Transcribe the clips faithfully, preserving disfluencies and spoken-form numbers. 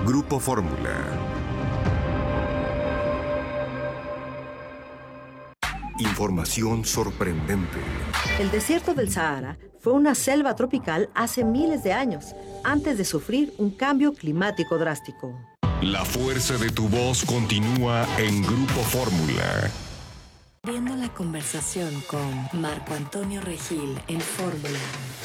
Grupo Fórmula. Información sorprendente. El desierto del Sahara fue una selva tropical hace miles de años, antes de sufrir un cambio climático drástico. La fuerza de tu voz continúa en Grupo Fórmula. Viendo la conversación con Marco Antonio Regil en Fórmula.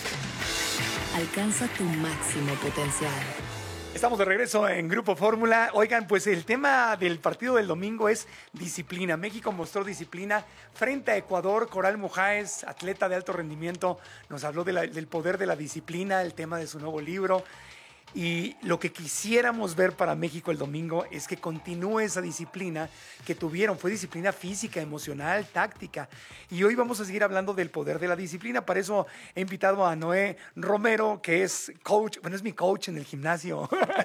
Alcanza tu máximo potencial. Estamos de regreso en Grupo Fórmula. Oigan, pues el tema del partido del domingo es disciplina. México mostró disciplina frente a Ecuador. Coral Mujáez, atleta de alto rendimiento, nos habló de la, del poder de la disciplina, el tema de su nuevo libro. Y lo que quisiéramos ver para México el domingo es que continúe esa disciplina que tuvieron. Fue disciplina física, emocional, táctica. Y hoy vamos a seguir hablando del poder de la disciplina. Para eso he invitado a Noé Romero, que es coach, bueno, es mi coach en el gimnasio.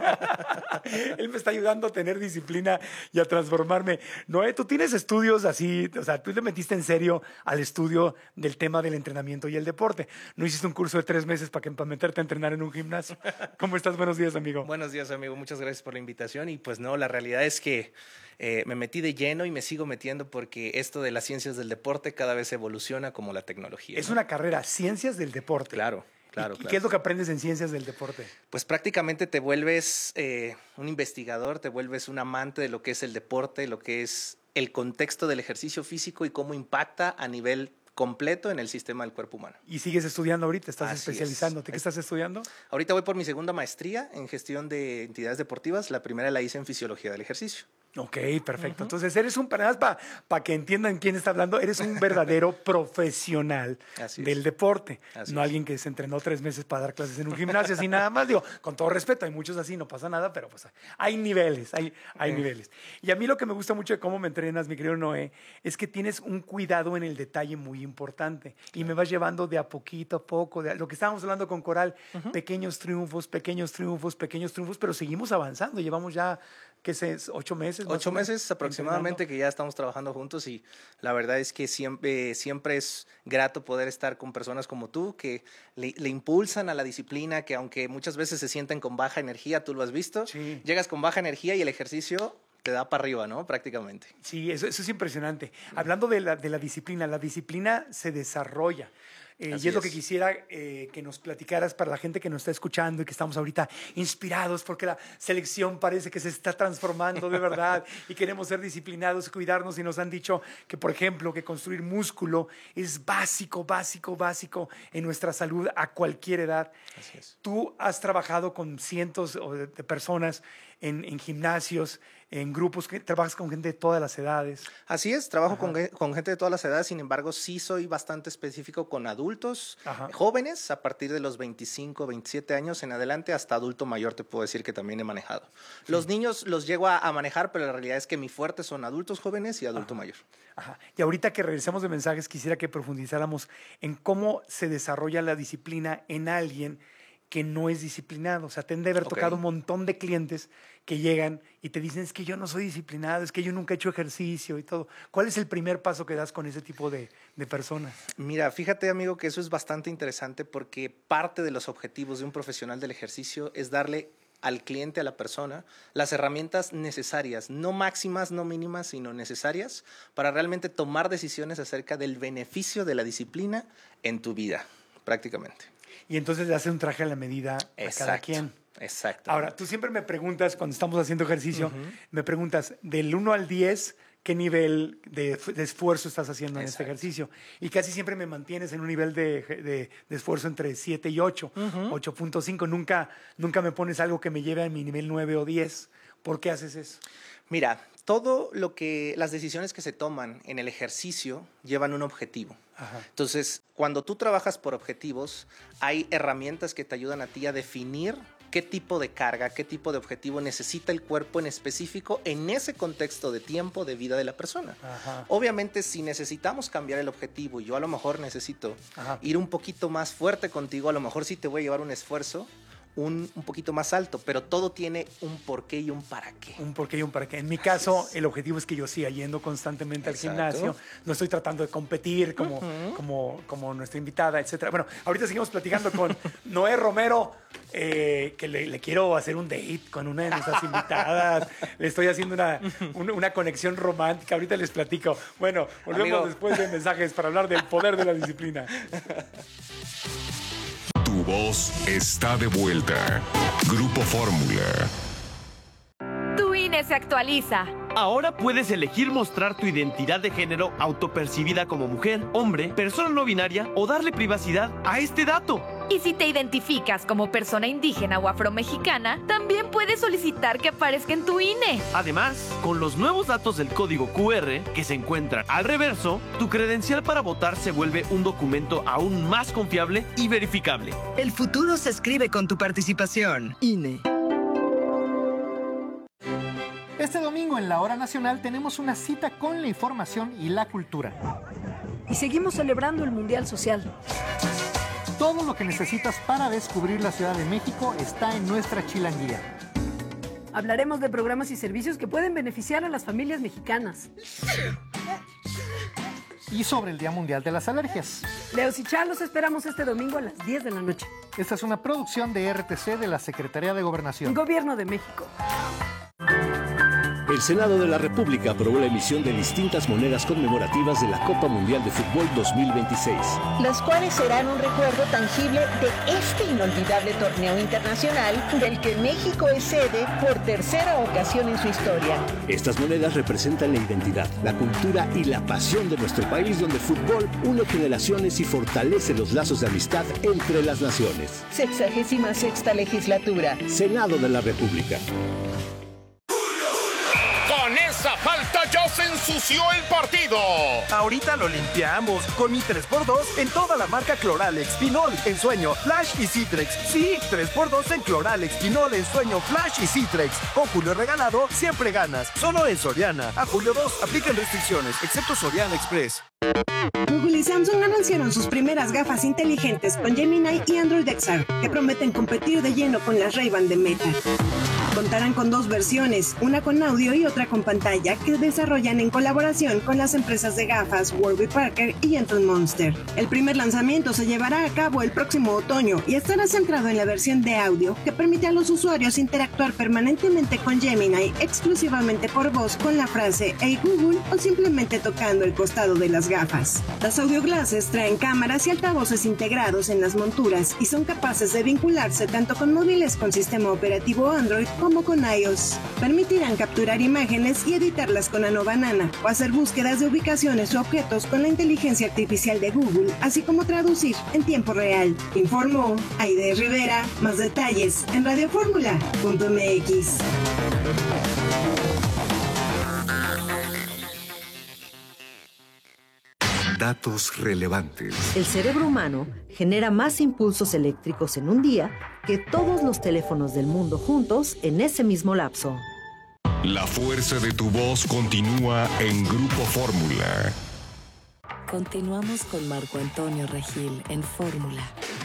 Él me está ayudando a tener disciplina y a transformarme. Noé, tú tienes estudios así, o sea, tú le metiste en serio al estudio del tema del entrenamiento y el deporte. No hiciste un curso de tres meses para, que, para meterte a entrenar en un gimnasio. ¿Cómo estás? Buenos días, amigo. Buenos días, amigo. Muchas gracias por la invitación. Y pues no, la realidad es que eh, me metí de lleno y me sigo metiendo porque esto de las ciencias del deporte cada vez evoluciona como la tecnología. Es ¿no? una carrera, ciencias del deporte. Claro. Claro, ¿Y claro. qué es lo que aprendes en ciencias del deporte? Pues prácticamente te vuelves eh, un investigador, te vuelves un amante de lo que es el deporte, lo que es el contexto del ejercicio físico y cómo impacta a nivel completo en el sistema del cuerpo humano. ¿Y sigues estudiando ahorita? ¿Estás Así especializándote? es. ¿Qué estás estudiando? Ahorita voy por mi segunda maestría en gestión de entidades deportivas. La primera la hice en fisiología del ejercicio. Ok, perfecto. Uh-huh. Entonces eres un, para pa, pa que entiendan quién está hablando, eres un verdadero profesional Así del es. deporte. Así no es. alguien que se entrenó tres meses para dar clases en un gimnasio, así nada más. Digo, con todo respeto, hay muchos así, no pasa nada, pero pues hay niveles, hay, hay eh. niveles. Y a mí lo que me gusta mucho de cómo me entrenas, mi querido Noé, es que tienes un cuidado en el detalle muy importante. Y me vas llevando de a poquito a poco, de a, lo que estábamos hablando con Coral, uh-huh. pequeños triunfos, pequeños triunfos, pequeños triunfos, pero seguimos avanzando. Llevamos ya, ¿qué sé? ¿Ocho meses? Ocho meses aproximadamente entrenando. Que ya estamos trabajando juntos y la verdad es que siempre, siempre es grato poder estar con personas como tú que le, le impulsan a la disciplina, que aunque muchas veces se sienten con baja energía, tú lo has visto, sí. Llegas con baja energía y el ejercicio te da para arriba, ¿no? Prácticamente. Sí, eso, eso es impresionante. Hablando de la, de la disciplina, la disciplina se desarrolla. Eh, y es, es lo que quisiera eh, que nos platicaras para la gente que nos está escuchando y que estamos ahorita inspirados porque la selección parece que se está transformando de verdad y queremos ser disciplinados, cuidarnos y nos han dicho que, por ejemplo, que construir músculo es básico, básico, básico en nuestra salud a cualquier edad. Así es. Tú has trabajado con cientos de personas en, en gimnasios, en grupos, que trabajas con gente de todas las edades. Así es, trabajo con, con gente de todas las edades, sin embargo, sí soy bastante específico con adultos, Ajá. jóvenes, a partir de los veinticinco, veintisiete años en adelante, hasta adulto mayor te puedo decir que también he manejado. Sí. Los niños los llego a, a manejar, pero la realidad es que mi fuerte son adultos jóvenes y adulto Ajá. mayor. Ajá. Y ahorita que regresamos de mensajes, quisiera que profundizáramos en cómo se desarrolla la disciplina en alguien que no es disciplinado. O sea, te han de haber okay. tocado un montón de clientes que llegan y te dicen, es que yo no soy disciplinado, es que yo nunca he hecho ejercicio y todo. ¿Cuál es el primer paso que das con ese tipo de, de personas? Mira, fíjate, amigo, que eso es bastante interesante porque parte de los objetivos de un profesional del ejercicio es darle al cliente, a la persona, las herramientas necesarias, no máximas, no mínimas, sino necesarias para realmente tomar decisiones acerca del beneficio de la disciplina en tu vida, prácticamente. Y entonces le hace un traje a la medida Exacto, a cada quien. Exacto. Ahora, tú siempre me preguntas, cuando estamos haciendo ejercicio, uh-huh. me preguntas, del uno al diez, ¿qué nivel de, de esfuerzo estás haciendo en Exacto. este ejercicio? Y casi siempre me mantienes en un nivel de, de, de esfuerzo entre siete y ocho, uh-huh. ocho punto cinco. Nunca, nunca me pones algo que me lleve a mi nivel nueve o diez. ¿Por qué haces eso? Mira, todo lo que, las decisiones que se toman en el ejercicio llevan un objetivo. Ajá. Entonces, cuando tú trabajas por objetivos, hay herramientas que te ayudan a ti a definir qué tipo de carga, qué tipo de objetivo necesita el cuerpo en específico en ese contexto de tiempo de vida de la persona. Ajá. Obviamente, si necesitamos cambiar el objetivo y yo a lo mejor necesito Ajá. ir un poquito más fuerte contigo, a lo mejor sí te voy a llevar un esfuerzo un, un poquito más alto, pero todo tiene un porqué y un para qué. Un porqué y un para qué. En mi caso, el objetivo es que yo siga yendo constantemente al Exacto. gimnasio. No estoy tratando de competir como, uh-huh. como, como nuestra invitada, etcétera. Bueno, ahorita seguimos platicando con Noé Romero, eh, que le, le quiero hacer un date con una de nuestras invitadas. Le estoy haciendo una, una, una conexión romántica. Ahorita les platico. Bueno, volvemos Amigo. después de mensajes para hablar del poder de la disciplina. Tu voz está de vuelta. Grupo Fórmula. Tu I N E se actualiza. Ahora puedes elegir mostrar tu identidad de género autopercibida como mujer, hombre, persona no binaria o darle privacidad a este dato. Y si te identificas como persona indígena o afromexicana, también puedes solicitar que aparezca en tu I N E. Además, con los nuevos datos del código Q R que se encuentran al reverso, tu credencial para votar se vuelve un documento aún más confiable y verificable. El futuro se escribe con tu participación. I N E. Este domingo en la Hora Nacional tenemos una cita con la información y la cultura. Y seguimos celebrando el Mundial Social. Todo lo que necesitas para descubrir la Ciudad de México está en nuestra chilanguía. Hablaremos de programas y servicios que pueden beneficiar a las familias mexicanas. Y sobre el Día Mundial de las Alergias. Leos y Char los esperamos este domingo a las diez de la noche. Esta es una producción de R T C de la Secretaría de Gobernación. Gobierno de México. El Senado de la República aprobó la emisión de distintas monedas conmemorativas de la Copa Mundial de Fútbol dos mil veintiséis. Las cuales serán un recuerdo tangible de este inolvidable torneo internacional del que México es sede por tercera ocasión en su historia. Estas monedas representan la identidad, la cultura y la pasión de nuestro país, donde el fútbol une generaciones y fortalece los lazos de amistad entre las naciones. Sexagésima sexta legislatura. Senado de la República. Con esa falta ya se ensució el partido. Ahorita lo limpiamos con mi tres por dos en toda la marca Cloralex, Pinol, Ensueño, Flash y Citrex. Sí, tres por dos en Cloralex, Pinol, Ensueño, Flash y Citrex. Con Julio regalado, siempre ganas. Solo en Soriana. A julio dos, aplican restricciones, excepto Soriana Express. Google y Samsung anunciaron sus primeras gafas inteligentes con Gemini y Android X R, que prometen competir de lleno con las Ray-Ban de Meta. Contarán con dos versiones, una con audio y otra con pantalla, que desarrollan en colaboración con las empresas de gafas Warby Parker y Gentle Monster. El primer lanzamiento se llevará a cabo el próximo otoño y estará centrado en la versión de audio, que permite a los usuarios interactuar permanentemente con Gemini exclusivamente por voz con la frase "Hey Google" o simplemente tocando el costado de las gafas. Las audio glasses traen cámaras y altavoces integrados en las monturas y son capaces de vincularse tanto con móviles con sistema operativo Android como con iOS. Permitirán capturar imágenes y editarlas con Nano Banana o hacer búsquedas de ubicaciones o objetos con la inteligencia artificial de Google, así como traducir en tiempo real. Informó Aide Rivera. Más detalles en radioformula punto m x. Datos relevantes. El cerebro humano genera más impulsos eléctricos en un día que todos los teléfonos del mundo juntos en ese mismo lapso. La fuerza de tu voz continúa en Grupo Fórmula. Continuamos con Marco Antonio Regil en Fórmula.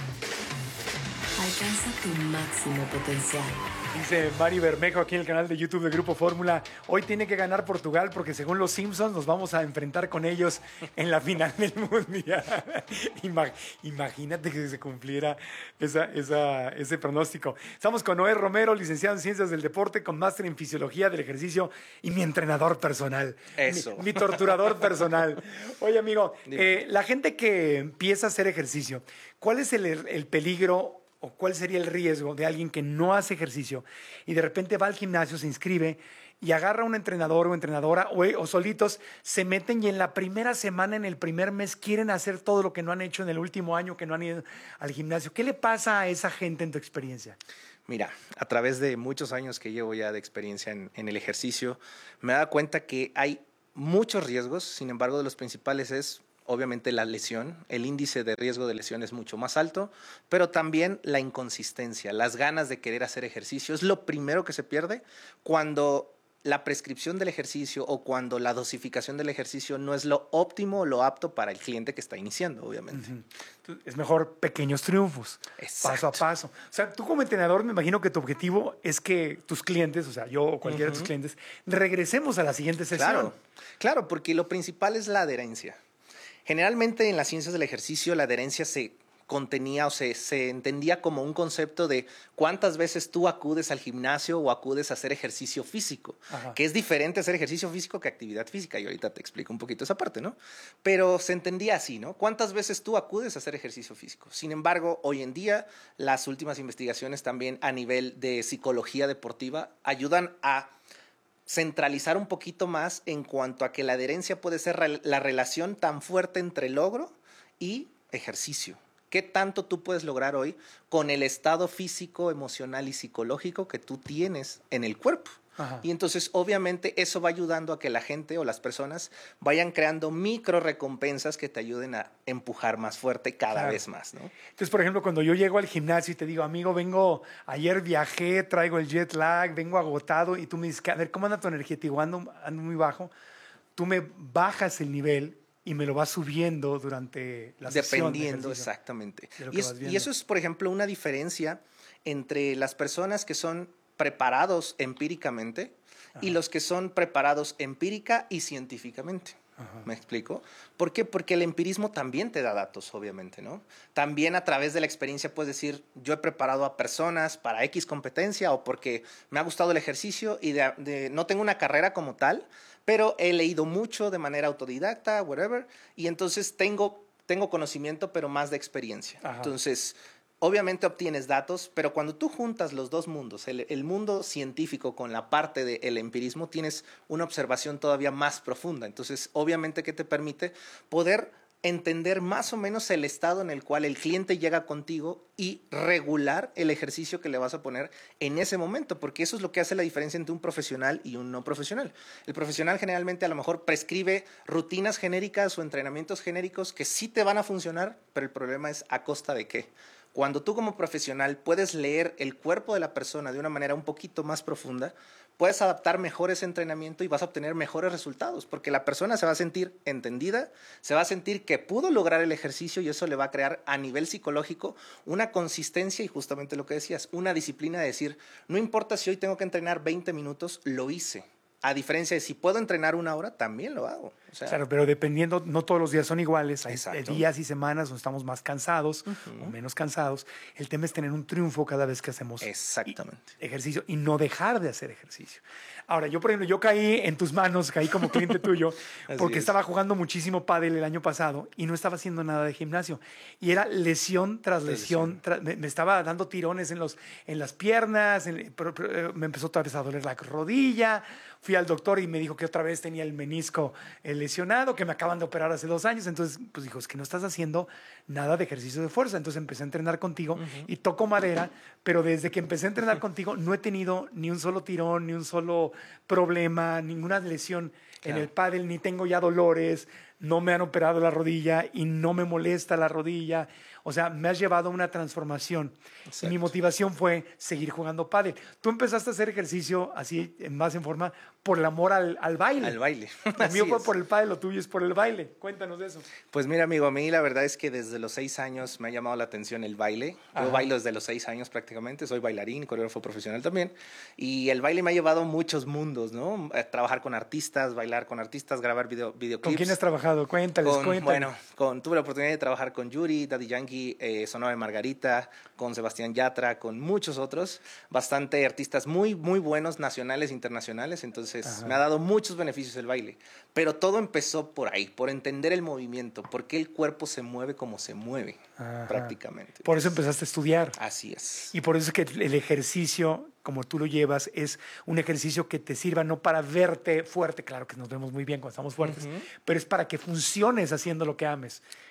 Alcanza tu máximo potencial. Dice Mari Bermejo aquí en el canal de YouTube de Grupo Fórmula: hoy tiene que ganar Portugal porque según los Simpsons nos vamos a enfrentar con ellos en la final del Mundial. Imag- imagínate que se cumpliera esa, esa, ese pronóstico. Estamos con Noé Romero, licenciado en Ciencias del Deporte, con máster en Fisiología del Ejercicio y mi entrenador personal. Eso. Mi, mi torturador personal. Oye, amigo, eh, la gente que empieza a hacer ejercicio, ¿cuál es el, el peligro o cuál sería el riesgo de alguien que no hace ejercicio y de repente va al gimnasio, se inscribe y agarra a un entrenador o entrenadora o, o solitos se meten y en la primera semana, en el primer mes, quieren hacer todo lo que no han hecho en el último año que no han ido al gimnasio? ¿Qué le pasa a esa gente en tu experiencia? Mira, a través de muchos años que llevo ya de experiencia en, en el ejercicio, me he dado cuenta que hay muchos riesgos. Sin embargo, de los principales es obviamente la lesión. El índice de riesgo de lesión es mucho más alto, pero también la inconsistencia, las ganas de querer hacer ejercicio es lo primero que se pierde cuando la prescripción del ejercicio o cuando la dosificación del ejercicio no es lo óptimo o lo apto para el cliente que está iniciando, obviamente. Uh-huh. Es mejor pequeños triunfos, Exacto. paso a paso. O sea, tú como entrenador me imagino que tu objetivo es que tus clientes, o sea, yo o cualquiera uh-huh. de tus clientes, regresemos a la siguiente sesión. Claro, claro, porque lo principal es la adherencia. Generalmente en las ciencias del ejercicio la adherencia se contenía o se, se entendía como un concepto de cuántas veces tú acudes al gimnasio o acudes a hacer ejercicio físico, Ajá. que es diferente hacer ejercicio físico que actividad física, y ahorita te explico un poquito esa parte, ¿no? Pero se entendía así, ¿no? ¿Cuántas veces tú acudes a hacer ejercicio físico? Sin embargo, hoy en día, las últimas investigaciones también a nivel de psicología deportiva ayudan a centralizar un poquito más en cuanto a que la adherencia puede ser la relación tan fuerte entre logro y ejercicio. ¿Qué tanto tú puedes lograr hoy con el estado físico, emocional y psicológico que tú tienes en el cuerpo? Ajá. Y entonces, obviamente, eso va ayudando a que la gente o las personas vayan creando micro recompensas que te ayuden a empujar más fuerte cada claro. vez más, ¿no? Entonces, por ejemplo, cuando yo llego al gimnasio y te digo, amigo, vengo, ayer viajé, traigo el jet lag, vengo agotado, y tú me dices, a ver, ¿cómo anda tu energía? Te digo, ando, ando muy bajo. Tú me bajas el nivel y me lo vas subiendo durante la sesión. Dependiendo, exactamente. Y, es, y eso es, por ejemplo, una diferencia entre las personas que son preparados empíricamente Ajá. y los que son preparados empírica y científicamente. Ajá. ¿Me explico? ¿Por qué? Porque el empirismo también te da datos, obviamente, ¿no? También a través de la experiencia puedes decir, yo he preparado a personas para X competencia o porque me ha gustado el ejercicio y de, de, no tengo una carrera como tal, pero he leído mucho de manera autodidacta, whatever, y entonces tengo, tengo conocimiento, pero más de experiencia. Ajá. Entonces, obviamente obtienes datos, pero cuando tú juntas los dos mundos, el, el mundo científico con la parte del empirismo, tienes una observación todavía más profunda. Entonces, obviamente, ¿qué te permite? Poder entender más o menos el estado en el cual el cliente llega contigo y regular el ejercicio que le vas a poner en ese momento, porque eso es lo que hace la diferencia entre un profesional y un no profesional. El profesional generalmente a lo mejor prescribe rutinas genéricas o entrenamientos genéricos que sí te van a funcionar, pero el problema es ¿a costa de qué? Cuando tú como profesional puedes leer el cuerpo de la persona de una manera un poquito más profunda, puedes adaptar mejor ese entrenamiento y vas a obtener mejores resultados, porque la persona se va a sentir entendida, se va a sentir que pudo lograr el ejercicio y eso le va a crear a nivel psicológico una consistencia y justamente lo que decías, una disciplina de decir, no importa si hoy tengo que entrenar veinte minutos, lo hice. A diferencia de si puedo entrenar una hora, también lo hago. O sea, claro, pero dependiendo, no todos los días son iguales. Hay Exacto. días y semanas donde estamos más cansados uh-huh. o menos cansados. El tema es tener un triunfo cada vez que hacemos Exactamente. ejercicio y no dejar de hacer ejercicio. Ahora, yo, por ejemplo, yo caí en tus manos, caí como cliente tuyo, porque es. estaba jugando muchísimo pádel el año pasado y no estaba haciendo nada de gimnasio. Y era lesión tras lesión. Tras, me, me estaba dando tirones en, los, en las piernas, en, pero, pero, me empezó otra vez a doler la rodilla. Fui al doctor y me dijo que otra vez tenía el menisco lesionado, que me acaban de operar hace dos años. Entonces, pues dijo, es que no estás haciendo nada de ejercicio de fuerza. Entonces empecé a entrenar contigo uh-huh. y toco madera, pero desde que empecé a entrenar uh-huh. contigo no he tenido ni un solo tirón, ni un solo problema, ninguna lesión claro. en el pádel, ni tengo ya dolores, no me han operado la rodilla y no me molesta la rodilla. O sea, me has llevado a una transformación. Exacto. Y mi motivación fue seguir jugando pádel. Tú empezaste a hacer ejercicio así, más en forma, por el amor al, al baile. Al baile. El mío fue es. por el pádel, lo tuyo es por el baile. Cuéntanos de eso. Pues mira, amigo, a mí la verdad es que desde los seis años me ha llamado la atención el baile. Yo Ajá. bailo desde los seis años prácticamente. Soy bailarín, coreógrafo profesional también. Y el baile me ha llevado a muchos mundos, ¿no? A trabajar con artistas, bailar con artistas, grabar video, videoclips. ¿Con quién has trabajado? Cuéntales, con, cuéntales. Bueno, con, tuve la oportunidad de trabajar con Yuri, Daddy Yankee, eh, Sonora de Margarita, con Sebastián Yatra, con muchos otros, bastante artistas muy, muy buenos, nacionales e internacionales, entonces Ajá. me ha dado muchos beneficios el baile, pero todo empezó por ahí, por entender el movimiento, por qué el cuerpo se mueve como se mueve, Ajá. prácticamente. Por eso empezaste a estudiar. Así es. Y por eso es que el ejercicio, como tú lo llevas, es un ejercicio que te sirva no para verte fuerte, claro que nos vemos muy bien cuando estamos fuertes, uh-huh. pero es para que funciones haciendo lo que ames.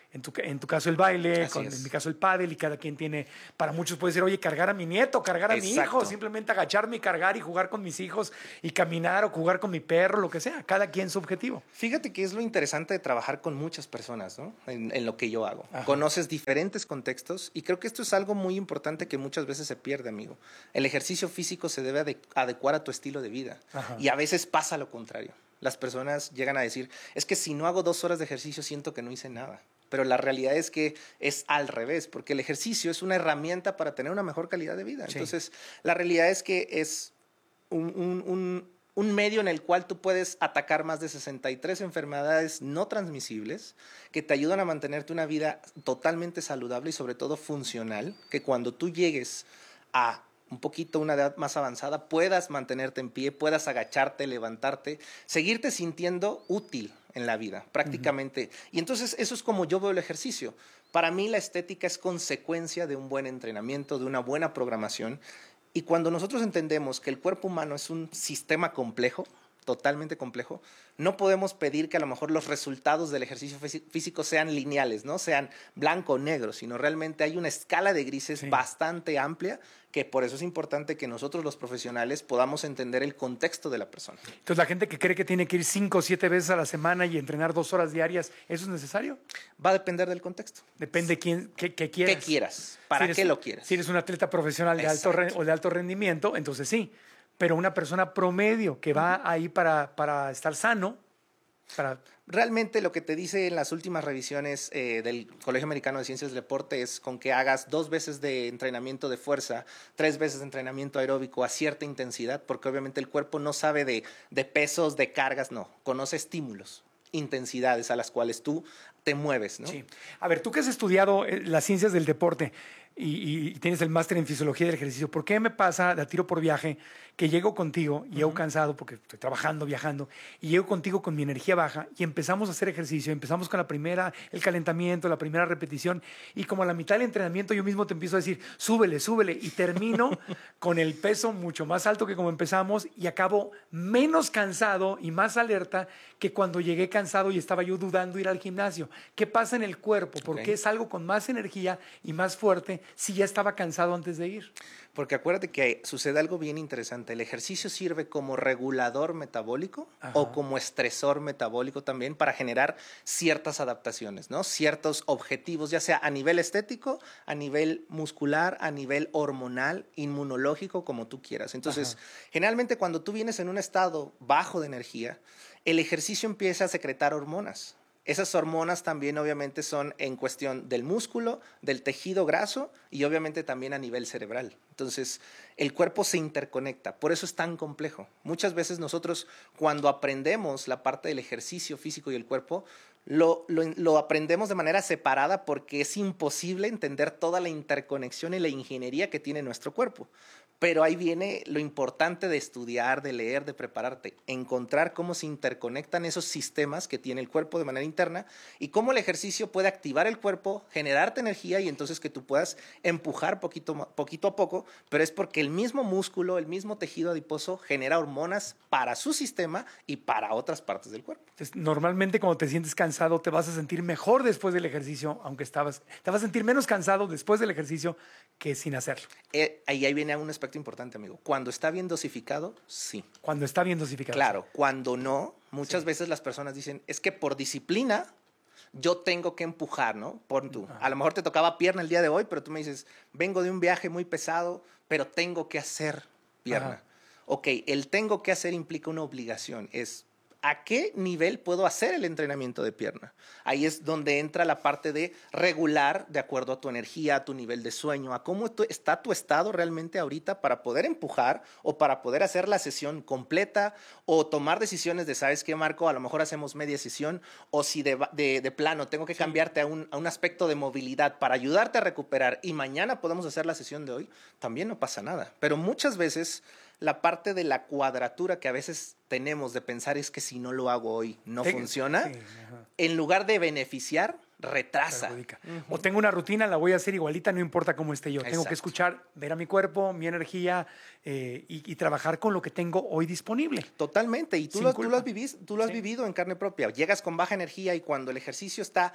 En tu, en tu caso el baile, Así con, es. en mi caso el pádel, y cada quien tiene, para muchos puede ser, oye, cargar a mi nieto, cargar a mi Exacto. hijo, simplemente agacharme y cargar y jugar con mis hijos y caminar o jugar con mi perro, lo que sea, cada quien su objetivo. Fíjate que es lo interesante de trabajar con muchas personas, ¿no? En, en lo que yo hago. Ajá. Conoces diferentes contextos y creo que esto es algo muy importante que muchas veces se pierde, amigo. El ejercicio físico se debe ade- adecuar a tu estilo de vida. Ajá. Y a veces pasa lo contrario. Las personas llegan a decir, es que si no hago dos horas de ejercicio siento que no hice nada. Pero la realidad es que es al revés, porque el ejercicio es una herramienta para tener una mejor calidad de vida. Sí. Entonces, la realidad es que es un, un, un, un medio en el cual tú puedes atacar más de sesenta y tres enfermedades no transmisibles que te ayudan a mantenerte una vida totalmente saludable y sobre todo funcional, que cuando tú llegues a un poquito una edad más avanzada, puedas mantenerte en pie, puedas agacharte, levantarte, seguirte sintiendo útil en la vida, prácticamente. Uh-huh. Y entonces eso es como yo veo el ejercicio. Para mí la estética es consecuencia de un buen entrenamiento, de una buena programación. Y cuando nosotros entendemos que el cuerpo humano es un sistema complejo, totalmente complejo, no podemos pedir que a lo mejor los resultados del ejercicio físico sean lineales, ¿no? Sean blanco o negro, sino realmente hay una escala de grises sí. bastante amplia, que por eso es importante que nosotros los profesionales podamos entender el contexto de la persona. Entonces, la gente que cree que tiene que ir cinco o siete veces a la semana y entrenar dos horas diarias, ¿eso es necesario? Va a depender del contexto. Depende de quién, qué, qué quieras. ¿Qué quieras? ¿Para si eres, qué lo quieres? Si eres un atleta profesional de alto, o de alto rendimiento, entonces sí. Pero una persona promedio que va ahí para, para estar sano, para... Realmente lo que te dice en las últimas revisiones eh, del Colegio Americano de Ciencias del Deporte es con que hagas dos veces de entrenamiento de fuerza, tres veces de entrenamiento aeróbico a cierta intensidad, porque obviamente el cuerpo no sabe de, de pesos, de cargas, no, conoce estímulos, intensidades a las cuales tú te mueves, ¿no? Sí. A ver, tú que has estudiado las ciencias del deporte y, y tienes el máster en fisiología del ejercicio, ¿por qué me pasa de a tiro por viaje que llego contigo, y llego uh-huh. cansado porque estoy trabajando, viajando, y llego contigo con mi energía baja y empezamos a hacer ejercicio, empezamos con la primera, el calentamiento, la primera repetición, y como a la mitad del entrenamiento yo mismo te empiezo a decir, súbele, súbele, y termino con el peso mucho más alto que como empezamos y acabo menos cansado y más alerta que cuando llegué cansado y estaba yo dudando ir al gimnasio? ¿Qué pasa en el cuerpo? ¿Por qué salgo con más energía y más fuerte si ya estaba cansado antes de ir? Porque acuérdate que sucede algo bien interesante. El ejercicio sirve como regulador metabólico Ajá. o como estresor metabólico también para generar ciertas adaptaciones, ¿no? Ciertos objetivos, ya sea a nivel estético, a nivel muscular, a nivel hormonal, inmunológico, como tú quieras. Entonces, Ajá. generalmente cuando tú vienes en un estado bajo de energía, el ejercicio empieza a secretar hormonas. Esas hormonas también obviamente son en cuestión del músculo, del tejido graso y obviamente también a nivel cerebral. Entonces, el cuerpo se interconecta, por eso es tan complejo. Muchas veces nosotros cuando aprendemos la parte del ejercicio físico y el cuerpo, lo, lo, lo aprendemos de manera separada porque es imposible entender toda la interconexión y la ingeniería que tiene nuestro cuerpo. Pero ahí viene lo importante de estudiar, de leer, de prepararte, encontrar cómo se interconectan esos sistemas que tiene el cuerpo de manera interna y cómo el ejercicio puede activar el cuerpo, generarte energía y entonces que tú puedas empujar poquito, poquito a poco, pero es porque el mismo músculo, el mismo tejido adiposo genera hormonas para su sistema y para otras partes del cuerpo. Entonces, normalmente cuando te sientes cansado te vas a sentir mejor después del ejercicio, aunque estabas, te vas a sentir menos cansado después del ejercicio que sin hacerlo. Eh, ahí, ahí viene un aspecto importante, amigo. Cuando está bien dosificado, sí. Cuando está bien dosificado. Claro, cuando no, muchas sí. veces las personas dicen, es que por disciplina yo tengo que empujar, ¿no? Por tú. A lo mejor te tocaba pierna el día de hoy, pero tú me dices, vengo de un viaje muy pesado, pero tengo que hacer pierna. Ajá. Ok, el tengo que hacer implica una obligación, es ¿a qué nivel puedo hacer el entrenamiento de pierna? Ahí es donde entra la parte de regular de acuerdo a tu energía, a tu nivel de sueño, a cómo tu, está tu estado realmente ahorita para poder empujar o para poder hacer la sesión completa o tomar decisiones de, ¿sabes qué, Marco? A lo mejor hacemos media sesión o si de, de, de plano tengo que sí. cambiarte a un, a un aspecto de movilidad para ayudarte a recuperar y mañana podemos hacer la sesión de hoy, también no pasa nada. Pero muchas veces la parte de la cuadratura que a veces tenemos de pensar es que si no lo hago hoy no Ten- funciona, sí, en lugar de beneficiar, retrasa. Uh-huh. O tengo una rutina, la voy a hacer igualita, no importa cómo esté yo. Exacto. Tengo que escuchar, ver a mi cuerpo, mi energía eh, y, y trabajar con lo que tengo hoy disponible. Totalmente, y tú, lo, tú, lo, has vivido, tú lo has sí. vivido en carne propia. Llegas con baja energía y cuando el ejercicio está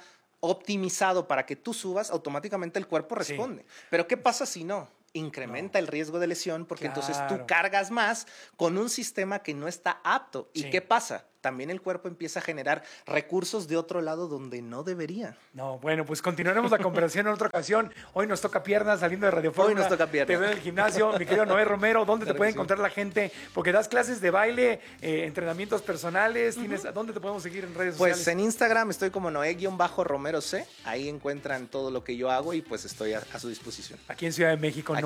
optimizado para que tú subas, automáticamente el cuerpo responde. Sí. Pero ¿qué pasa si no? Incrementa no. el riesgo de lesión porque claro. entonces tú cargas más con un sistema que no está apto. ¿Y sí. qué pasa? También el cuerpo empieza a generar recursos de otro lado donde no debería. No, bueno, pues continuaremos la conversación en otra ocasión. Hoy nos toca piernas saliendo de Radio Fórmula. Hoy nos toca piernas. Te veo en el gimnasio, mi querido Noé Romero. ¿Dónde claro te puede sí. encontrar la gente? Porque das clases de baile, eh, entrenamientos personales. Uh-huh. ¿Tienes, ¿Dónde te podemos seguir en redes pues sociales? Pues en Instagram estoy como Noé-Romero C. Ahí encuentran todo lo que yo hago y pues estoy a, a su disposición. Aquí en Ciudad de México,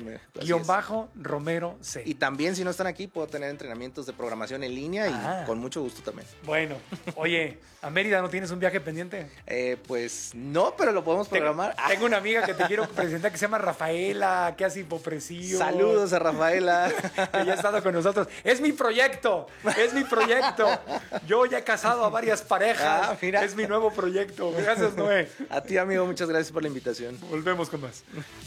Noé-Romero C. Y también si no están aquí puedo tener entrenamientos de programación en línea ah. y con mucho gusto también. Bueno. Oye, ¿a Mérida no tienes un viaje pendiente? Eh, pues no, pero lo podemos programar. Tengo, tengo una amiga que te quiero presentar que se llama Rafaela, que hace hipopresío. Saludos a Rafaela. Que ya ha estado con nosotros. Es mi proyecto, es mi proyecto. Yo ya he casado a varias parejas. Ah, mira. Es mi nuevo proyecto. Gracias, Noé. A ti, amigo, muchas gracias por la invitación. Volvemos con más.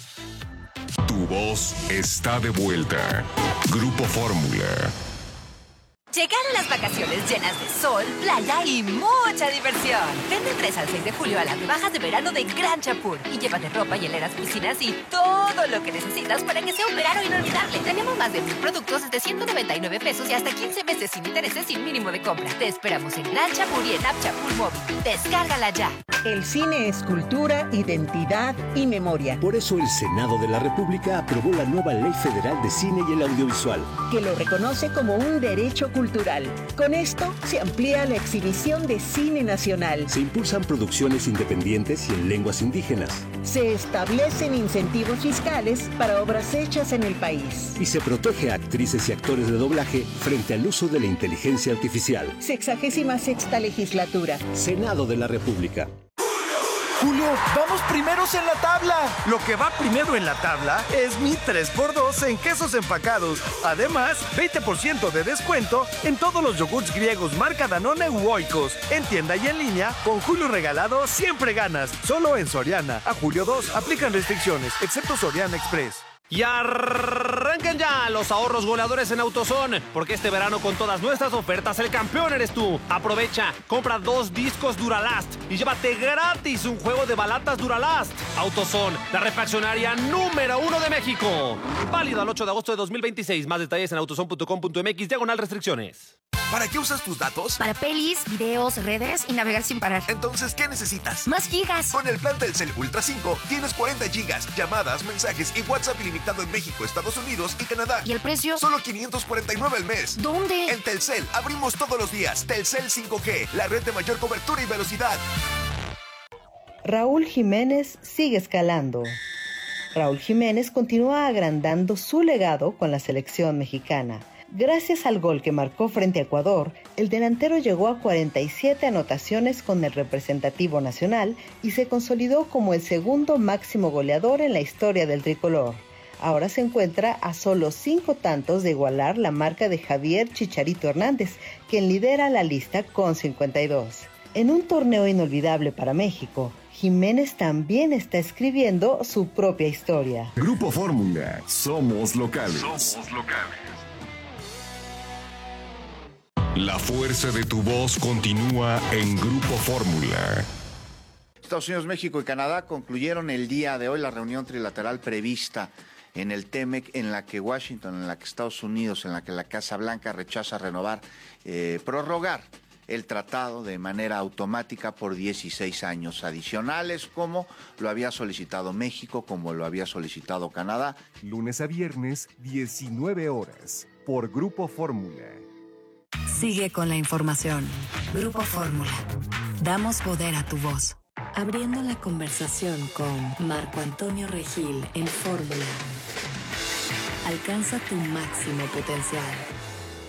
Tu voz está de vuelta. Grupo Fórmula. Llegaron las vacaciones llenas de sol, playa y mucha diversión. Ven del tres al seis de julio a las rebajas de verano de Gran Chapul y llévate ropa, hieleras, piscinas y todo lo que necesitas para que sea un verano inolvidable. Tenemos más de mil productos desde ciento noventa y nueve pesos y hasta quince meses sin intereses sin mínimo de compra. Te esperamos en Gran Chapul y en App Chapul Móvil. Descárgala ya. El cine es cultura, identidad y memoria. Por eso el Senado de la República aprobó la nueva Ley Federal de Cine y el Audiovisual, que lo reconoce como un derecho cultural. Con esto se amplía la exhibición de cine nacional. Se impulsan producciones independientes y en lenguas indígenas. Se establecen incentivos fiscales para obras hechas en el país. Y se protege a actrices y actores de doblaje frente al uso de la inteligencia artificial. Sexagésima sexta legislatura. Senado de la República. Julio, vamos primeros en la tabla. Lo que va primero en la tabla es mi tres por dos en quesos empacados. Además, veinte por ciento de descuento en todos los yogurts griegos marca Danone u Oikos. En tienda y en línea, con Julio regalado siempre ganas. Solo en Soriana. A julio dos aplican restricciones, excepto Soriana Express. Y arranquen ya los ahorros goleadores en AutoZone, porque este verano con todas nuestras ofertas el campeón eres tú. Aprovecha, compra dos discos Duralast y llévate gratis un juego de balatas Duralast. AutoZone, la refaccionaria número uno de México. Válido al ocho de agosto de dos mil veintiséis. Más detalles en autozone punto com punto mx, diagonal restricciones. ¿Para qué usas tus datos? Para pelis, videos, redes y navegar sin parar. Entonces, ¿qué necesitas? Más gigas. Con el plan Telcel Ultra cinco tienes cuarenta gigas, llamadas, mensajes y WhatsApp ilimitado en México, Estados Unidos y Canadá. ¿Y el precio? Solo quinientos cuarenta y nueve al mes. ¿Dónde? En Telcel, abrimos todos los días. Telcel cinco G, la red de mayor cobertura y velocidad. Raúl Jiménez sigue escalando. Raúl Jiménez continúa agrandando su legado con la selección mexicana. Gracias al gol que marcó frente a Ecuador, el delantero llegó a cuarenta y siete anotaciones con el representativo nacional y se consolidó como el segundo máximo goleador en la historia del tricolor. Ahora se encuentra a solo cinco tantos de igualar la marca de Javier Chicharito Hernández, quien lidera la lista con cincuenta y dos. En un torneo inolvidable para México, Jiménez también está escribiendo su propia historia. Grupo Fórmula, somos locales. Somos locales. La fuerza de tu voz continúa en Grupo Fórmula. Estados Unidos, México y Canadá concluyeron el día de hoy la reunión trilateral prevista en el T M E C, en la que Washington, en la que Estados Unidos, en la que la Casa Blanca rechaza renovar, eh, prorrogar el tratado de manera automática por dieciséis años adicionales, como lo había solicitado México, como lo había solicitado Canadá. Lunes a viernes, diecinueve horas, por Grupo Fórmula. Sigue con la información. Grupo Fórmula. Damos poder a tu voz. Abriendo la conversación con Marco Antonio Regil en Fórmula. Alcanza tu máximo potencial.